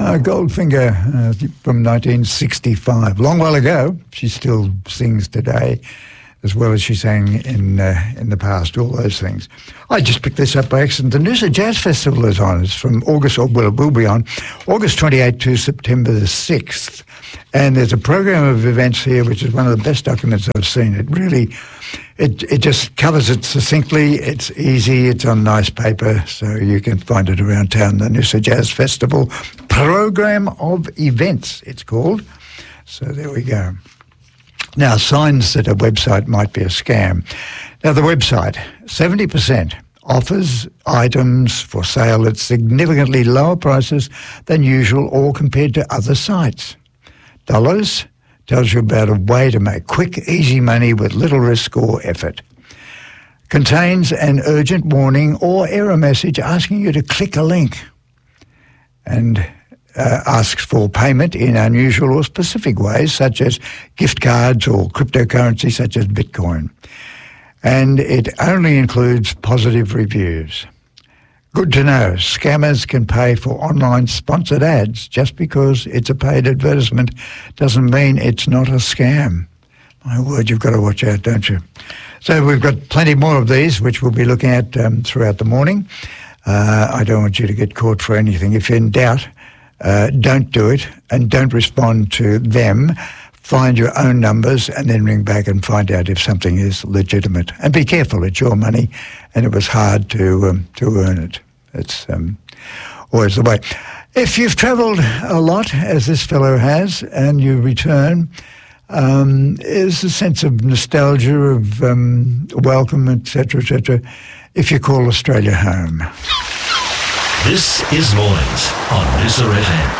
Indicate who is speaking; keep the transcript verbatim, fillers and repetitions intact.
Speaker 1: Uh, Goldfinger uh, from nineteen sixty-five. Long while ago. She still sings today, as well as she sang in uh, in the past, all those things. I just picked this up by accident. The Noosa Jazz Festival is on. It's from August, or well, it will be on August twenty-eighth to September the sixth. And there's a program of events here, which is one of the best documents I've seen. It really, it it just covers it succinctly. It's easy. It's on nice paper, so you can find it around town. The Noosa Jazz Festival Program of Events, it's called. So there we go. Now, signs that a website might be a scam. Now, the website, seventy percent offers items for sale at significantly lower prices than usual or compared to other sites. Dollars tells you about a way to make quick, easy money with little risk or effort. Contains an urgent warning or error message asking you to click a link, and uh, asks for payment in unusual or specific ways, such as gift cards or cryptocurrency such as Bitcoin. And it only includes positive reviews. Good to know, scammers can pay for online sponsored ads. Just because it's a paid advertisement doesn't mean it's not a scam. My word, you've got to watch out, don't you? So we've got plenty more of these, which we'll be looking at um, throughout the morning. Uh, I don't want you to get caught for anything. If in doubt, uh, don't do it and don't respond to them. Find your own numbers and then ring back and find out if something is legitimate. And be careful, it's your money and it was hard to um, to earn it. It's um, always the way. If you've travelled a lot, as this fellow has, and you return, um, there's a sense of nostalgia, of um, welcome, et cetera, et cetera, if you call Australia home.
Speaker 2: This is Mornings on Noosa F M.